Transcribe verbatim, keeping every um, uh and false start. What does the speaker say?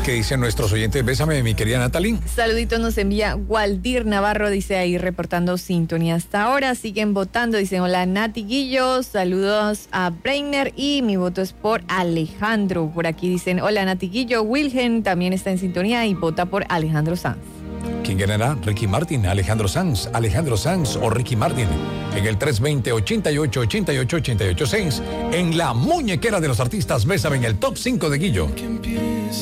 ¿Qué dicen nuestros oyentes? Bésame, mi querida Natalie. Saluditos nos envía Waldir Navarro, dice ahí reportando sintonía hasta ahora. Siguen votando, dicen hola Nati Guillo, saludos a Breiner y mi voto es por Alejandro. Por aquí dicen hola Nati Guillo, Wilhelm también está en sintonía y vota por Alejandro Sanz. ¿Quién ganará? Ricky Martin, Alejandro Sanz, Alejandro Sanz o Ricky Martin. En el tres veinte, ochenta y ocho, ochenta y ocho, ochenta y ocho seis, en la muñequera de los artistas, bésame en el top cinco de Guillo.